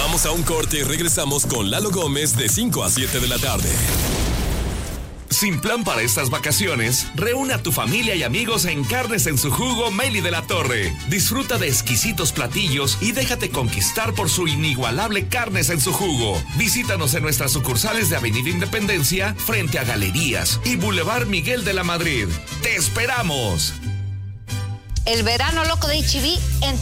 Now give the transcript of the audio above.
Vamos a un corte y regresamos con Lalo Gómez de 5 a 7 de la tarde. Sin plan para estas vacaciones, reúne a tu familia y amigos en Carnes en su Jugo Meli de la Torre. Disfruta de exquisitos platillos y déjate conquistar por su inigualable Carnes en su Jugo. Visítanos en nuestras sucursales de Avenida Independencia, frente a Galerías y Boulevard Miguel de la Madrid. ¡Te esperamos! El verano loco de HB en